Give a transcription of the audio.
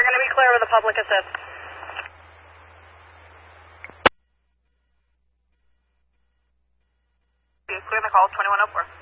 going to be clear with the public assist. Clear the call, 2104.